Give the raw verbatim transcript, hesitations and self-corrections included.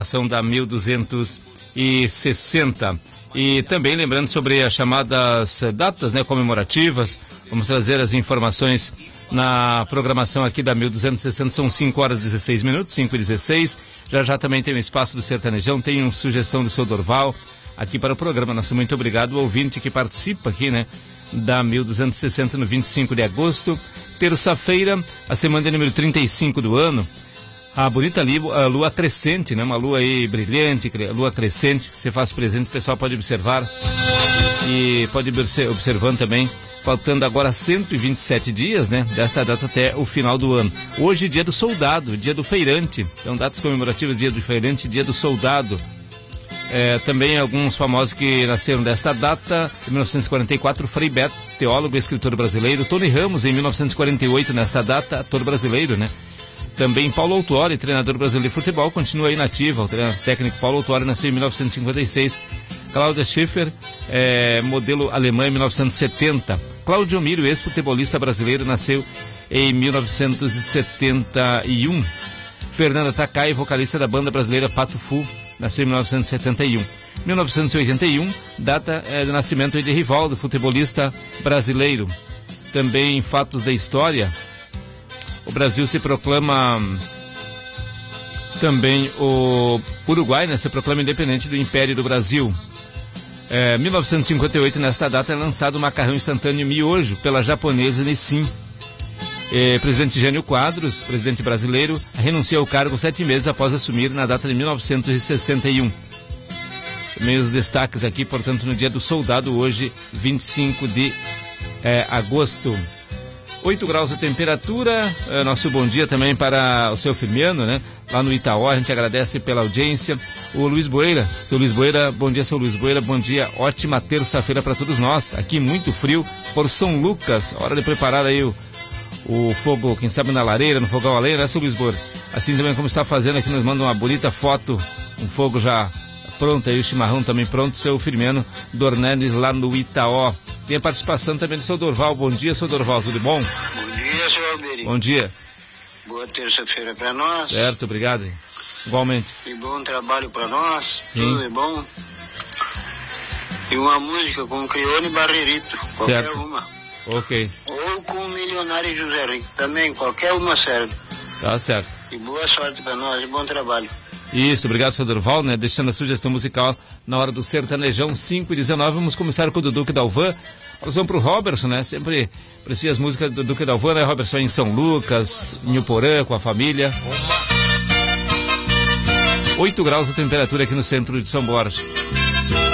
Ação da mil duzentos e sessenta. E também lembrando sobre as chamadas datas, né, comemorativas, vamos trazer as informações na programação aqui da mil duzentos e sessenta, são cinco horas e dezesseis minutos, cinco e dezesseis. Já já também tem um espaço do Sertanejão, tem uma sugestão do seu Dorval aqui para o programa. Nosso muito obrigado ao ouvinte que participa aqui, né, da mil duzentos e sessenta no vinte e cinco de agosto, terça-feira, a semana de número trinta e cinco do ano. A bonita a lua crescente, né? Uma lua aí brilhante, lua crescente, você faz presente, o pessoal pode observar e pode ir observando também, faltando agora cento e vinte e sete dias, né? Desta data até o final do ano. Hoje, dia do soldado, dia do feirante, então datas comemorativas, dia do feirante, dia do soldado. É, também alguns famosos que nasceram desta data, em mil novecentos e quarenta e quatro, Frei Beto, teólogo e escritor brasileiro. Tony Ramos, em mil novecentos e quarenta e oito, nesta data, ator brasileiro, né? Também Paulo Autuori, treinador brasileiro de futebol, continua aí nativo. O treinador técnico Paulo Autuori nasceu em mil novecentos e cinquenta e seis. Cláudia Schiffer, é, modelo alemã, em mil novecentos e setenta. Cláudio Miro, ex-futebolista brasileiro, nasceu em mil novecentos e setenta e um. Fernanda Takai, vocalista da banda brasileira Pato Fu, nasceu em mil novecentos e setenta e um. mil novecentos e oitenta e um, data é, do nascimento de Rivaldo, futebolista brasileiro. Também fatos da história. O Brasil se proclama, também o Uruguai, né, se proclama independente do Império do Brasil. É, mil novecentos e cinquenta e oito, nesta data, é lançado o macarrão instantâneo miojo pela japonesa Nissin. É, presidente Jânio Quadros, presidente brasileiro, renuncia ao cargo sete meses após assumir na data de mil novecentos e sessenta e um. Também os destaques aqui, portanto, no dia do soldado, hoje, vinte e cinco de é, agosto. oito graus a temperatura, é, nosso bom dia também para o seu Firmiano, né? Lá no Itaó, a gente agradece pela audiência. O Luiz Boeira, seu Luiz Boeira, bom dia, seu Luiz Boeira, bom dia, ótima terça-feira para todos nós. Aqui muito frio por São Lucas, hora de preparar aí o, o fogo, quem sabe na lareira, no fogão a lenha, né, seu Luiz Boeira? Assim também como está fazendo aqui, nos manda uma bonita foto, um fogo já pronto aí, o chimarrão também pronto, seu Firmiano Dornelles lá no Itaó. Tem a participação também do seu Dorval. Bom dia, seu Dorval, tudo bom? Bom dia, seu Alberi. Bom dia. Boa terça-feira para nós. Certo, obrigado. Igualmente. E bom trabalho para nós. Sim. Tudo é bom. E uma música com Crione e Barrerito, qualquer certo. uma. Ok. Ou com Milionário José Rico, também, qualquer uma serve. Tá certo. E boa sorte para nós e bom trabalho. Isso, obrigado, seu Durval, né? Deixando a sugestão musical na hora do Sertanejão, cinco e dezenove. Vamos começar com o do Duque Dalvan. Nós vamos pro Robertson, né? Sempre aprecia as músicas do Duque Dalvan, né, Robertson? Em São Lucas, em Uporã, com a família. oito graus a temperatura aqui no centro de São Borja.